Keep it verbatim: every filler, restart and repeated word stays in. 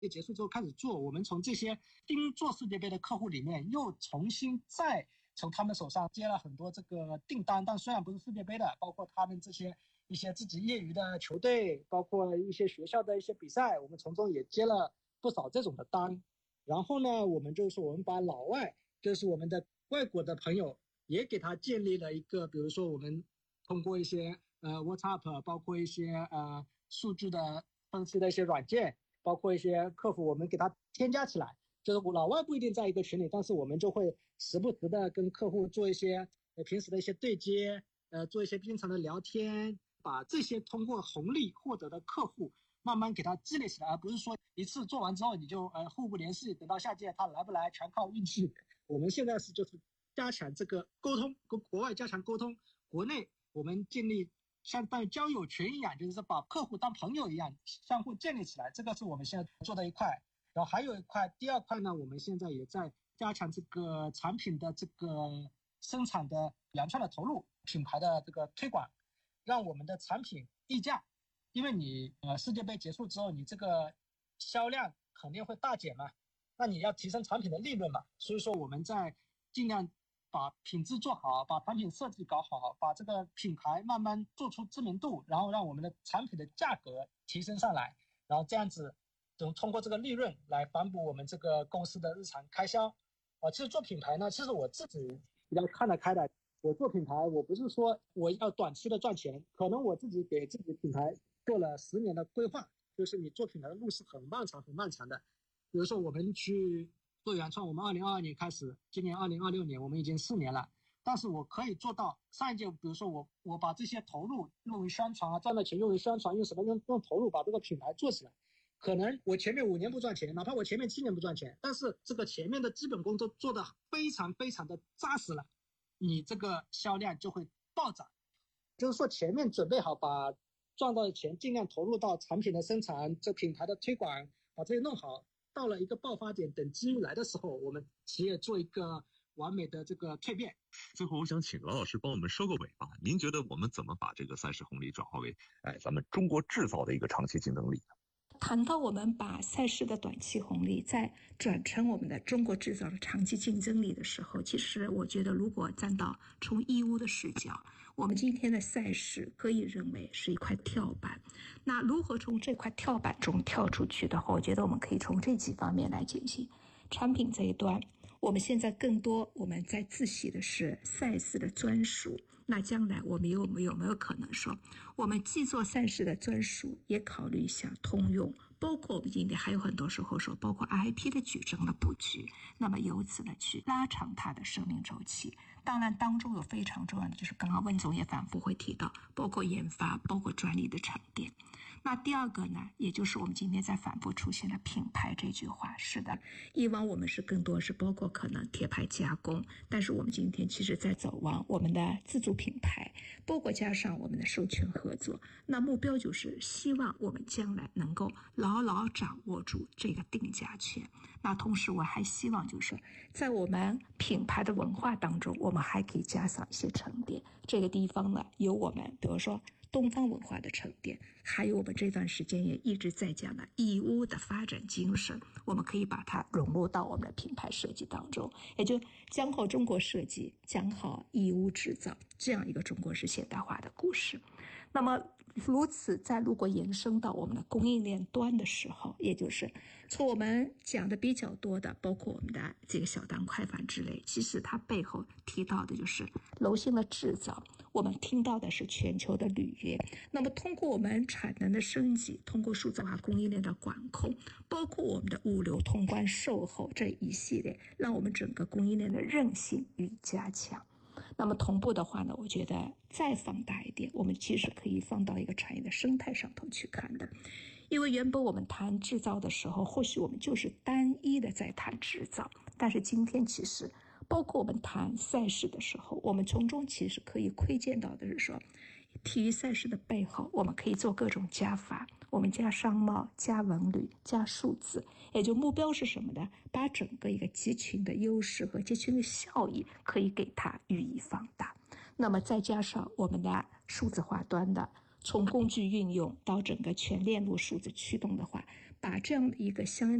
结束之后开始做，我们从这些新做世界杯的客户里面又重新再从他们手上接了很多这个订单，但虽然不是世界杯的，包括他们这些一些自己业余的球队，包括一些学校的一些比赛，我们从中也接了不少这种的单。然后呢，我们就是我们把老外，就是我们的外国的朋友，也给他建立了一个，比如说我们通过一些呃 WhatsApp， 包括一些呃数据的分析的一些软件，包括一些客服，我们给他添加起来。就是老外不一定在一个群里，但是我们就会时不时的跟客户做一些呃平时的一些对接，呃做一些经常的聊天，把这些通过红利获得的客户慢慢给他积累起来，而不是说一次做完之后你就呃互不联系，等到下届他来不来全靠运气。我们现在是就是加强这个沟通，跟国外加强沟通，国内我们建立相当于交友群一样，就是把客户当朋友一样相互建立起来，这个是我们现在做的一块。然后还有一块，第二块呢，我们现在也在加强这个产品的这个生产的原创的投入，品牌的这个推广，让我们的产品溢价，因为你呃世界杯结束之后，你这个销量肯定会大减嘛，那你要提升产品的利润嘛，所以说我们在尽量把品质做好，把产品设计搞好，把这个品牌慢慢做出知名度，然后让我们的产品的价格提升上来，然后这样子通过这个利润来反哺我们这个公司的日常开销啊。其实做品牌呢，其实我自己比较看得开的。我做品牌，我不是说我要短期的赚钱，可能我自己给自己品牌做了十年的规划，就是你做品牌的路是很漫长很漫长的。比如说我们去做原创，我们二零二二年开始，今年二零二六年，我们已经四年了。但是我可以做到上一届，比如说我我把这些投入用于宣传啊，赚的钱用于宣传，用什么用用投入把这个品牌做起来。可能我前面五年不赚钱，哪怕我前面七年不赚钱，但是这个前面的基本工作做得非常非常的扎实了，你这个销量就会暴涨。就是说前面准备好把赚到的钱尽量投入到产品的生产，这品牌的推广，把这些弄好，到了一个爆发点，等机遇来的时候，我们企业做一个完美的这个蜕变。 最后我想请劳老师帮我们收个尾吧，您觉得我们怎么把这个赛事红利转化为哎咱们中国制造的一个长期竞争力呢？ 谈到我们把赛事的短期红利再转成我们的中国制造的长期竞争力的时候，其实我觉得如果站到从义乌的视角，我们今天的赛事可以认为是一块跳板。那如何从这块跳板中跳出去的话，我觉得我们可以从这几方面来进行。产品这一端，我们现在更多我们在自习的是赛事的专属，那将来我们有没有没有可能说我们既做赛事的专属，也考虑一下通用，包括我们今天还有很多时候说包括 I P 的矩阵的布局，那么由此呢去拉长它的生命周期。当然当中有非常重要的就是刚刚温总也反复会提到，包括研发，包括专利的沉淀。那第二个呢，也就是我们今天在反复出现的品牌这句话。是的，以往我们是更多是包括可能贴牌加工，但是我们今天其实在走往我们的自主品牌，包括加上我们的授权合作，那目标就是希望我们将来能够牢牢掌握住这个定价权。那同时我还希望就是在我们品牌的文化当中，我们还可以加上一些沉淀。这个地方呢，有我们比如说东方文化的沉淀，还有我们这段时间也一直在讲的义乌的发展精神，我们可以把它融入到我们的品牌设计当中，也就讲好中国设计，讲好义乌制造，这样一个中国式现代化的故事。那么如此在如果延伸到我们的供应链端的时候，也就是从我们讲的比较多的包括我们的这个小单快饭之类，其实它背后提到的就是柔性的制造，我们听到的是全球的履约。那么通过我们产能的升级，通过数字化供应链的管控，包括我们的物流通关售后这一系列，让我们整个供应链的韧性予以加强。那么同步的话呢，我觉得再放大一点，我们其实可以放到一个产业的生态上头去看的。因为原本我们谈制造的时候，或许我们就是单一的在谈制造，但是今天其实包括我们谈赛事的时候，我们从中其实可以窥见到的是说，体育赛事的背后我们可以做各种加法，我们加商贸，加文旅，加数字，也就目标是什么呢？把整个一个集群的优势和集群的效益可以给它予以放大。那么再加上我们的数字化端的，从工具运用到整个全链路数字驱动的话， 把这样的一个相应